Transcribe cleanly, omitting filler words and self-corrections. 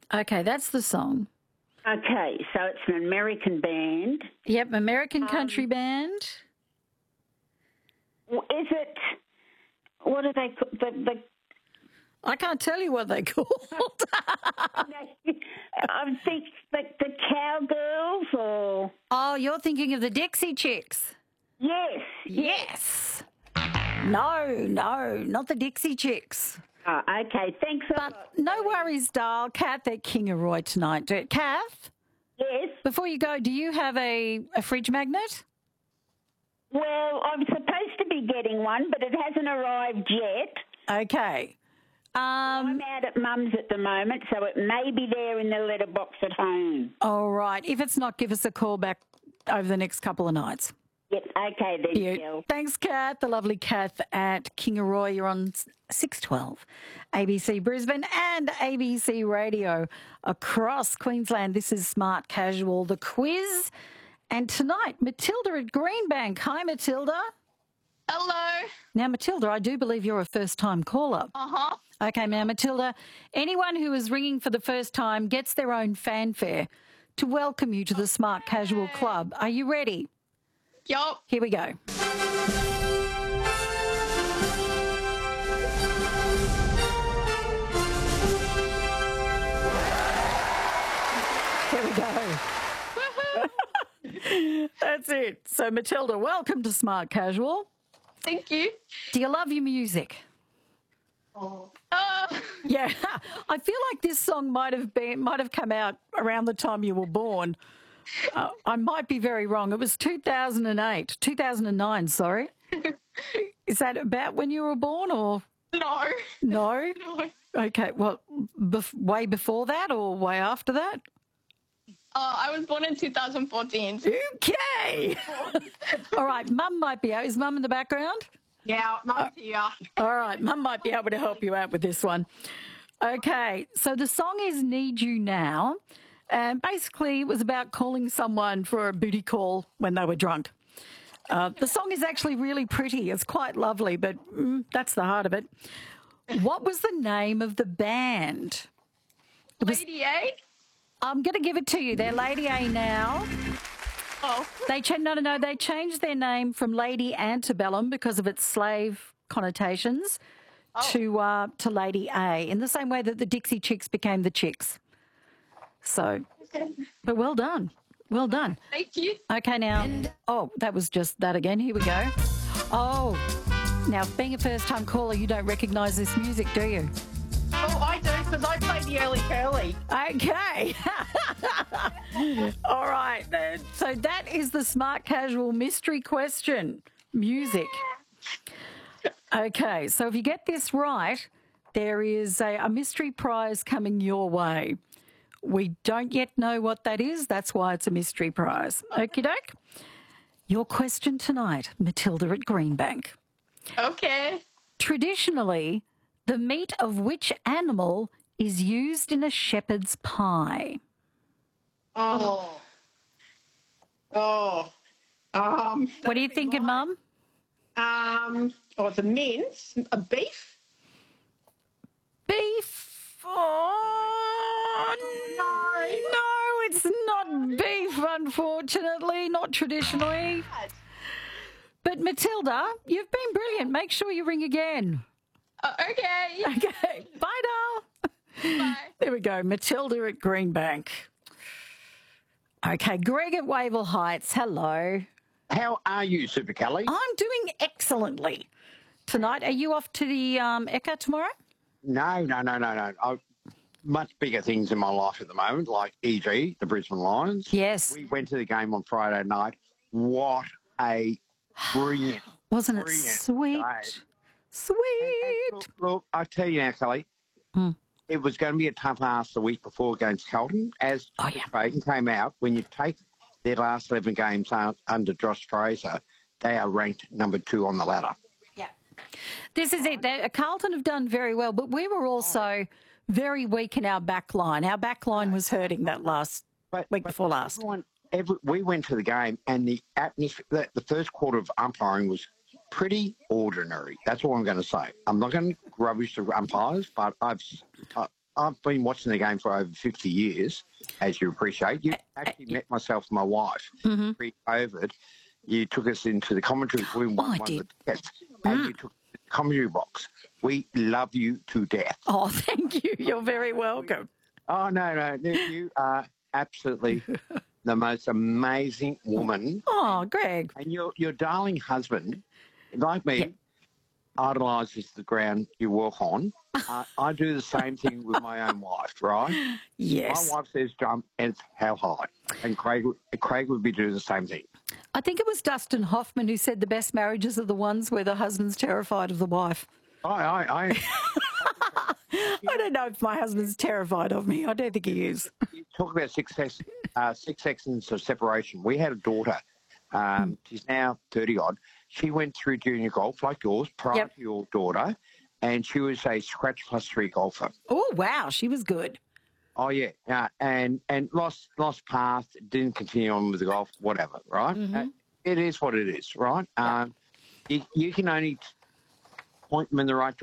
Okay, that's the song. Okay, so it's an American band. Yep, American country band. Is it? What are they? I can't tell you what they're called. I think the Cowgirls or. Oh, you're thinking of the Dixie Chicks. Yes. Yes. No, not the Dixie Chicks. Oh, okay, thanks a lot. But no worries, Dale. Kath at Kingaroy tonight. Kath, Yes. before you go, do you have a fridge magnet? Well, I'm supposed to be getting one, but it hasn't arrived yet. Okay. I'm out at Mum's at the moment, so it may be there in the letterbox at home. All right. If it's not, give us a call back over the next couple of nights. Yep, okay then, Jill. Thanks, Kath. The lovely Kath at Kingaroy. You're on 612 ABC Brisbane and ABC Radio across Queensland. This is Smart Casual, the quiz. And tonight, Matilda at Greenbank. Hi, Matilda. Hello. Now, Matilda, I do believe you're a first-time caller. Uh-huh. Okay, now, Matilda, anyone who is ringing for the first time gets their own fanfare to welcome you to the Smart Casual Club. Are you ready? Yup. Here we go. Here we go. That's it. So, Matilda, welcome to Smart Casual. Thank you. Do you love your music? Oh. Yeah, I feel like this song might have come out around the time you were born. I might be very wrong. It was 2009, sorry. Is that about when you were born or? No. No? No. Okay, well, way before that or way after that? I was born in 2014. Okay. All right, Mum might be out. Is Mum in the background? Yeah, Mum's here. All right, Mum might be able to help you out with this one. Okay, so the song is Need You Now. And basically, it was about calling someone for a booty call when they were drunk. The song is actually really pretty. It's quite lovely, but that's the heart of it. What was the name of the band? Lady A? I'm going to give it to you. They're Lady A now. Oh. They changed their name from Lady Antebellum because of its slave connotations to Lady A, in the same way that the Dixie Chicks became the Chicks. So, but well done. Well done. Thank you. Okay, now. Oh, that was just that again. Here we go. Oh, now, being a first-time caller, you don't recognise this music, do you? Oh, I do, because I played the early curly. Okay. All right. So that is the Smart Casual mystery question. Music. Okay, so if you get this right, there is a mystery prize coming your way. We don't yet know what that is. That's why it's a mystery prize. Okie doke. Your question tonight, Matilda at Greenbank. Okay. Traditionally, the meat of which animal is used in a shepherd's pie? Oh. Oh. What are you thinking, Mum? The mince, a beef. Beef? Oh, no, it's not beef, unfortunately, not traditionally. But Matilda, you've been brilliant. Make sure you ring again. Okay. Okay, bye, doll. Bye. There we go, Matilda at Greenbank. Okay, Greg at Wavell Heights, hello. How are you, Super Kelly? I'm doing excellently. Tonight, are you off to the Ekka tomorrow? No. Much bigger things in my life at the moment, like e.g. the Brisbane Lions. Yes. We went to the game on Friday night. What a brilliant, Wasn't it brilliant sweet? day. Sweet. Look, I tell you now, Kelly, it was going to be a tough ask the week before against Carlton. As Creighton came out, when you take their last 11 games under Josh Fraser, they are ranked number 2 on the ladder. Yeah. This is it. Carlton have done very well, but we were also very weak in our back line. Our back line was hurting that week before last. We went to the game and the atmosphere, the first quarter of umpiring was pretty ordinary. That's all I'm going to say. I'm not going to rubbish the umpires, but I've I've been watching the game for over 50 years, as you appreciate. You actually met myself and my wife pre-COVID. You took us into the commentary room, one of the tickets, and you took the commentary box. We love you to death. Oh, thank you. You're very welcome. Oh, no. You are absolutely the most amazing woman. Oh, Greg. And your darling husband, like me, idolises the ground you walk on. I do the same thing with my own wife, right? Yes. My wife says jump, and it's how high. And Craig would be doing the same thing. I think it was Dustin Hoffman who said the best marriages are the ones where the husband's terrified of the wife. I don't know if my husband's terrified of me. I don't think he is. You talk about 6 seconds of separation. We had a daughter. She's now 30-odd. She went through junior golf like yours prior to your daughter, and she was a scratch +3 golfer. Oh, wow. She was good. Oh, yeah. And lost path, didn't continue on with the golf, whatever, right? It is what it is, right? You can only point them in the right direction.